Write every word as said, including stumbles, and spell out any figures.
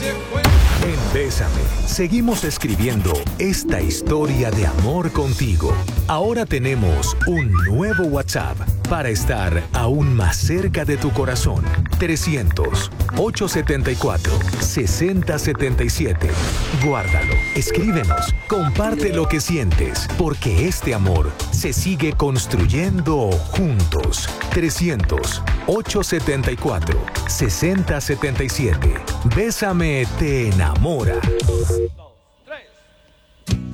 En Bésame, seguimos escribiendo esta historia de amor contigo. Ahora tenemos un nuevo WhatsApp para estar aún más cerca de tu corazón. trescientos, ochocientos setenta y cuatro, sesenta setenta y siete. Guárdalo, escríbenos, comparte lo que sientes, porque este amor se sigue construyendo juntos. trescientos, ochocientos setenta y cuatro, sesenta setenta y siete. Bésame te enamora.